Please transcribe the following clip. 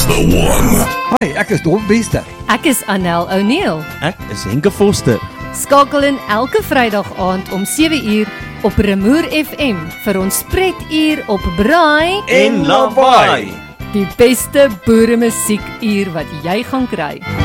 is the one. Hi, ek is Don Bester. Ek is Annel O'Neil. Ek is Henke Foster. Skakel in elke Vrydag aand om 7uur op Remoer FM vir ons spretuur op Braai En Lawaai. Die beste boere musiekuur wat jy gaan kry.